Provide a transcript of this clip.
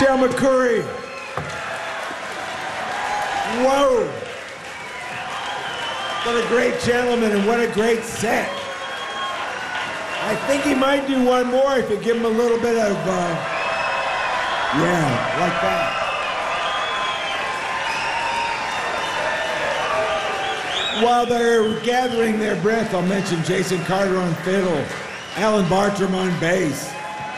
Dale McCoury. Whoa. What a great gentleman and what a great set. I think he might do one more if you give him a little bit of, yeah, like that. While they're gathering their breath, I'll mention Jason Carter on fiddle, Alan Bartram on bass,